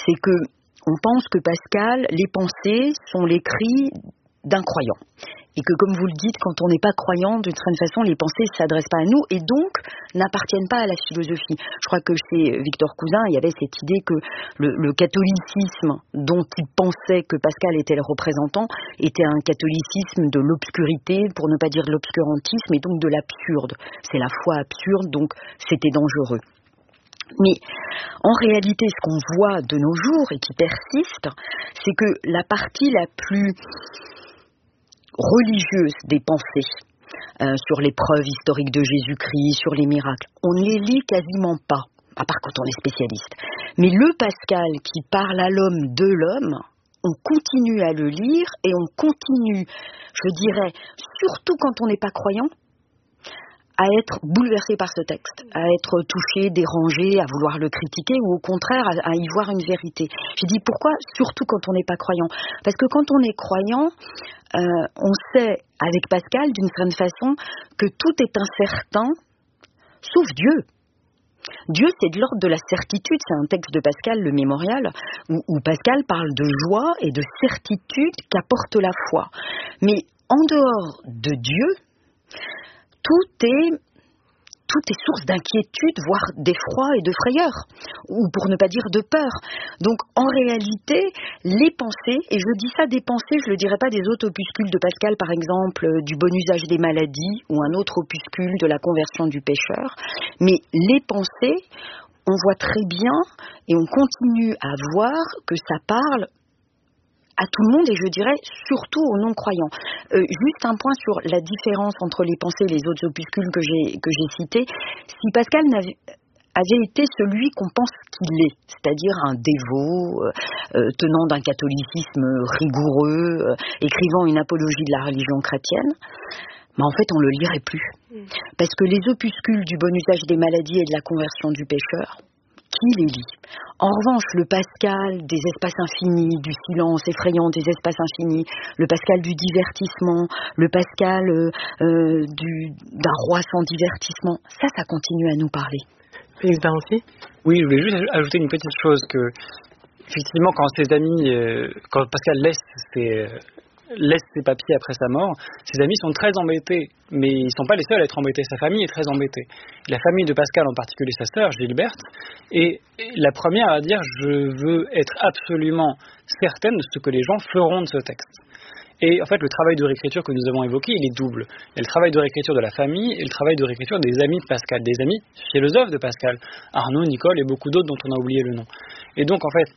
c'est que on pense que Pascal, les pensées sont les cris d'un croyant. Et que, comme vous le dites, quand on n'est pas croyant, d'une certaine façon, les pensées ne s'adressent pas à nous et donc n'appartiennent pas à la philosophie. Je crois que chez Victor Cousin, il y avait cette idée que le catholicisme dont il pensait que Pascal était le représentant était un catholicisme de l'obscurité, pour ne pas dire de l'obscurantisme, et donc de l'absurde. C'est la foi absurde, donc c'était dangereux. Mais en réalité, ce qu'on voit de nos jours et qui persiste, c'est que la partie la plus religieuse des pensées sur les preuves historiques de Jésus-Christ, sur les miracles, on ne les lit quasiment pas, à part quand on est spécialiste. Mais le Pascal qui parle à l'homme de l'homme, on continue à le lire et on continue, je dirais, surtout quand on n'est pas croyant, à être bouleversé par ce texte, à être touché, dérangé, à vouloir le critiquer ou au contraire à y voir une vérité. J'ai dit pourquoi, surtout quand on n'est pas croyant. Parce que quand on est croyant, on sait avec Pascal d'une certaine façon que tout est incertain, sauf Dieu. Dieu, c'est de l'ordre de la certitude. C'est un texte de Pascal, le Mémorial, où Pascal parle de joie et de certitude qu'apporte la foi. Mais en dehors de Dieu, tout est source d'inquiétude, voire d'effroi et de frayeur, ou pour ne pas dire de peur. Donc, en réalité, les pensées, et je dis ça des pensées, je ne le dirais pas des autres opuscules de Pascal, par exemple, du bon usage des maladies, ou un autre opuscule de la conversion du pécheur, mais les pensées, on voit très bien, et on continue à voir que ça parle à tout le monde, et je dirais surtout aux non-croyants. Juste un point sur la différence entre les pensées et les autres opuscules que j'ai cités. Si Pascal avait été celui qu'on pense qu'il est, c'est-à-dire un dévot, tenant d'un catholicisme rigoureux, écrivant une apologie de la religion chrétienne, mais en fait on ne le lirait plus. Parce que les opuscules du bon usage des maladies et de la conversion du pécheur, qui les lit? En revanche, le Pascal des espaces infinis, du silence effrayant des espaces infinis, le Pascal du divertissement, le Pascal d'un roi sans divertissement, ça continue à nous parler. Félix Barancy ? Oui, je voulais juste ajouter une petite chose, que effectivement quand ses amis, quand Pascal laisse ses papiers après sa mort, ses amis sont très embêtés, mais ils ne sont pas les seuls à être embêtés, sa famille est très embêtée. La famille de Pascal, en particulier sa sœur, Gilberte, est la première à dire « je veux être absolument certaine de ce que les gens feront de ce texte ». Et en fait, le travail de réécriture que nous avons évoqué, il est double. Il y a le travail de réécriture de la famille et le travail de réécriture des amis de Pascal, des amis philosophes de Pascal, Arnaud, Nicole et beaucoup d'autres dont on a oublié le nom. Et donc, en fait,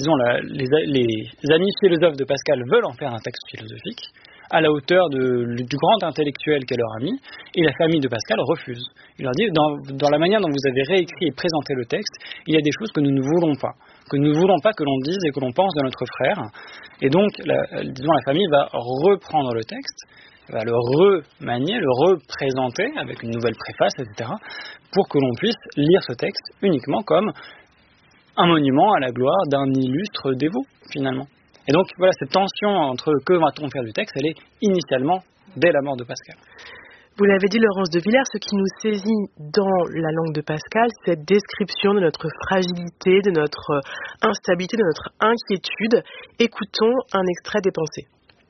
les amis philosophes de Pascal veulent en faire un texte philosophique, à la hauteur du grand intellectuel qu'est leur ami, et la famille de Pascal refuse. Il leur dit, dans la manière dont vous avez réécrit et présenté le texte, il y a des choses que nous ne voulons pas, que l'on dise et que l'on pense de notre frère. Et donc, la famille va reprendre le texte, va le remanier, le représenter avec une nouvelle préface, etc., pour que l'on puisse lire ce texte uniquement comme un monument à la gloire d'un illustre dévot, finalement. Et donc, voilà, cette tension entre que va-t-on faire du texte, elle est initialement dès la mort de Pascal. Vous l'avez dit, Laurence de Villers, ce qui nous saisit dans la langue de Pascal, c'est cette description de notre fragilité, de notre instabilité, de notre inquiétude. Écoutons un extrait des pensées.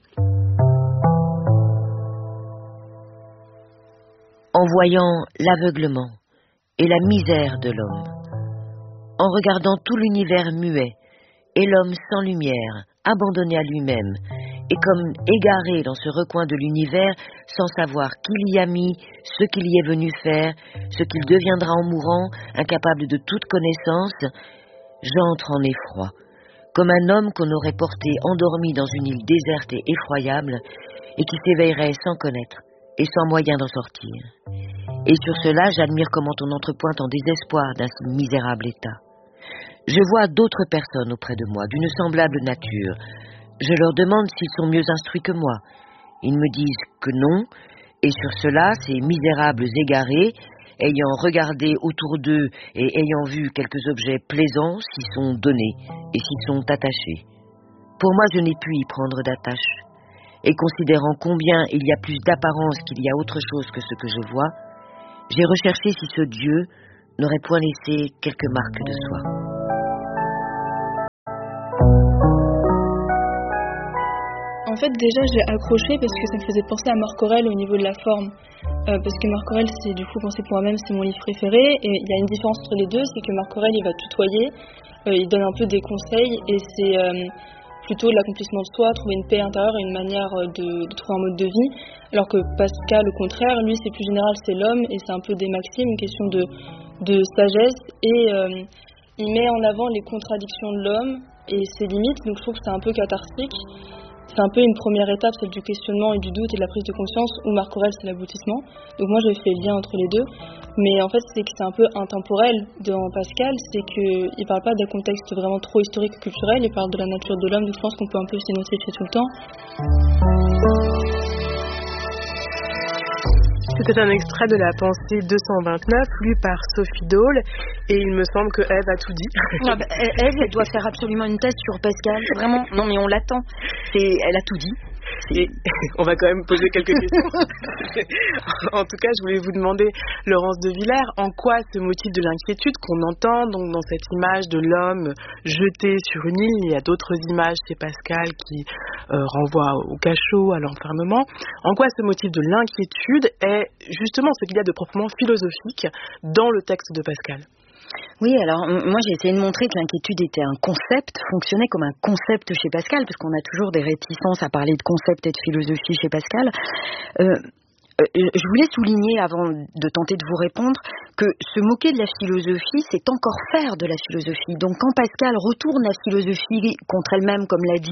En voyant l'aveuglement et la misère de l'homme, en regardant tout l'univers muet et l'homme sans lumière, abandonné à lui-même, et comme égaré dans ce recoin de l'univers, sans savoir qui l'y a mis, ce qu'il y est venu faire, ce qu'il deviendra en mourant, incapable de toute connaissance, j'entre en effroi, comme un homme qu'on aurait porté endormi dans une île déserte et effroyable, et qui s'éveillerait sans connaître, et sans moyen d'en sortir. Et sur cela, j'admire comment on entrepointe en désespoir d'un si misérable état. Je vois d'autres personnes auprès de moi, d'une semblable nature. Je leur demande s'ils sont mieux instruits que moi. Ils me disent que non, et sur cela, ces misérables égarés, ayant regardé autour d'eux et ayant vu quelques objets plaisants, s'y sont donnés et s'y sont attachés. Pour moi, je n'ai pu y prendre d'attache. Et considérant combien il y a plus d'apparence qu'il y a autre chose que ce que je vois, j'ai recherché si ce Dieu n'aurait point laissé quelques marques de soi. fait, déjà, j'ai accroché parce que ça me faisait penser à Marc Aurèle au niveau de la forme. Parce que Marc Aurèle, c'est du coup Penser pour moi-même, c'est mon livre préféré. Et il y a une différence entre les deux, c'est que Marc Aurèle, il va tutoyer, il donne un peu des conseils, et c'est plutôt de l'accomplissement de soi, trouver une paix intérieure et une manière de trouver un mode de vie. Alors que Pascal, au contraire, lui, c'est plus général, c'est l'homme, et c'est un peu des maximes, une question de sagesse, et il met en avant les contradictions de l'homme et ses limites, donc je trouve que c'est un peu cathartique. C'est un peu une première étape, celle du questionnement et du doute et de la prise de conscience, où Marc Aurèle, c'est l'aboutissement. Donc moi, j'ai fait le lien entre les deux. Mais en fait, c'est que c'est un peu intemporel dans Pascal, c'est qu'il ne parle pas d'un contexte vraiment trop historique et culturel, il parle de la nature de l'homme, donc je pense qu'on peut un peu s'identifier tout le temps. C'était un extrait de La Pensée 229, lu par Sophie Dole, et il me semble que Ève a tout dit. Elle doit faire absolument une thèse sur Pascal, vraiment. Non, mais on l'attend. Elle a tout dit. Et on va quand même poser quelques questions. En tout cas, je voulais vous demander, Laurence de Villers, en quoi ce motif de l'inquiétude qu'on entend donc dans cette image de l'homme jeté sur une île, il y a d'autres images chez Pascal qui renvoient au cachot, à l'enfermement, en quoi ce motif de l'inquiétude est justement ce qu'il y a de proprement philosophique dans le texte de Pascal? Oui, alors moi j'ai essayé de montrer que l'inquiétude était un concept, fonctionnait comme un concept chez Pascal, parce qu'on a toujours des réticences à parler de concept et de philosophie chez Pascal. Je voulais souligner, avant de tenter de vous répondre, que se moquer de la philosophie, c'est encore faire de la philosophie. Donc quand Pascal retourne la philosophie contre elle-même, comme l'a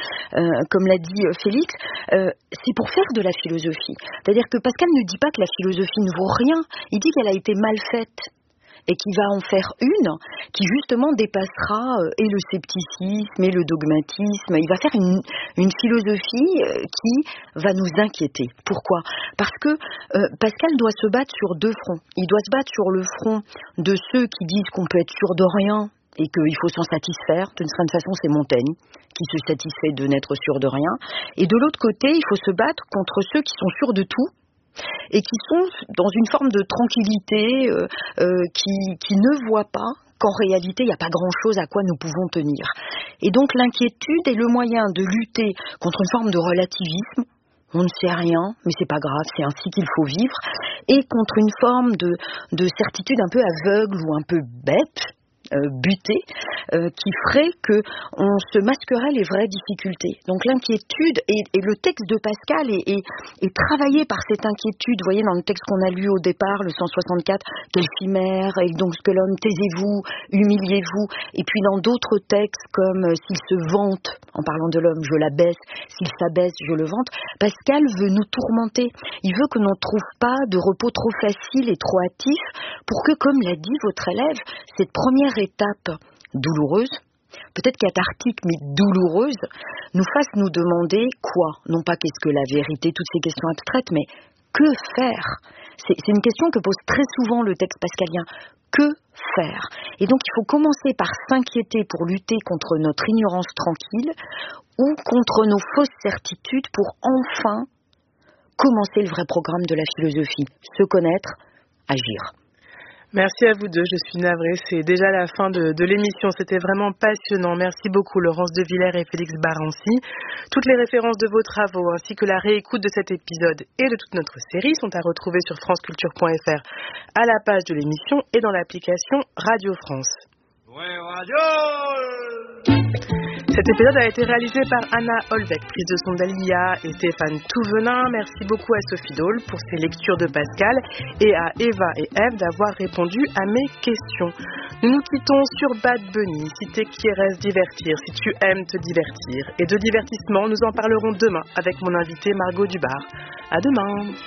dit Félix, c'est pour faire de la philosophie. C'est-à-dire que Pascal ne dit pas que la philosophie ne vaut rien, il dit qu'elle a été mal faite. Et qui va en faire une qui justement dépassera et le scepticisme et le dogmatisme. Il va faire une philosophie qui va nous inquiéter. Pourquoi ? Parce que Pascal doit se battre sur deux fronts. Il doit se battre sur le front de ceux qui disent qu'on peut être sûr de rien et qu'il faut s'en satisfaire. D'une certaine façon, c'est Montaigne qui se satisfait de n'être sûr de rien. Et de l'autre côté, il faut se battre contre ceux qui sont sûrs de tout et qui sont dans une forme de tranquillité, qui ne voient pas qu'en réalité, il n'y a pas grand-chose à quoi nous pouvons tenir. Et donc l'inquiétude est le moyen de lutter contre une forme de relativisme. On ne sait rien, mais c'est pas grave, c'est ainsi qu'il faut vivre, et contre une forme de certitude un peu aveugle ou un peu bête, butée, qui ferait qu'on se masquerait les vraies difficultés. Donc l'inquiétude, et le texte de Pascal est travaillé par cette inquiétude. Vous voyez, dans le texte qu'on a lu au départ, le 164, quelle chimère, et donc ce que l'homme, taisez-vous, humiliez-vous. Et puis dans d'autres textes, comme s'il se vante, en parlant de l'homme, je l'abaisse, s'il s'abaisse, je le vante, Pascal veut nous tourmenter. Il veut que l'on ne trouve pas de repos trop facile et trop hâtif, pour que, comme l'a dit votre élève, cette première étape douloureuse, peut-être cathartique mais douloureuse, nous fasse nous demander quoi ? Non pas qu'est-ce que la vérité, toutes ces questions abstraites, mais que faire ? C'est une question que pose très souvent le texte pascalien. Que faire ? Et donc il faut commencer par s'inquiéter pour lutter contre notre ignorance tranquille ou contre nos fausses certitudes pour enfin commencer le vrai programme de la philosophie, se connaître, agir. Merci à vous deux, je suis navrée, c'est déjà la fin de l'émission, c'était vraiment passionnant. Merci beaucoup Laurence de Villers et Félix Barancy. Toutes les références de vos travaux ainsi que la réécoute de cet épisode et de toute notre série sont à retrouver sur franceculture.fr à la page de l'émission et dans l'application Radio France. Ouais, radio. Cet épisode a été réalisé par Anna Holbeck, prise de son d'Alia et Stéphane Touvenin. Merci beaucoup à Sophie Dole pour ses lectures de Pascal et à Eva et Ève d'avoir répondu à mes questions. Nous nous quittons sur Bad Bunny, si t'es qui reste divertir, si tu aimes te divertir. Et de divertissement, nous en parlerons demain avec mon invitée Margot Dubar. À demain.